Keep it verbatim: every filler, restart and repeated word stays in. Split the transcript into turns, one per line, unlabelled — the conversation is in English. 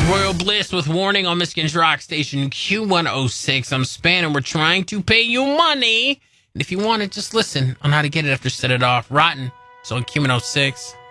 Royal Bliss with Warning on Michigan's Rock Station Q one oh six. I'm Span, and we're trying to pay you money. And if you want it, just listen on how to get it after Set It Off. Rotten. It's on Q one oh six.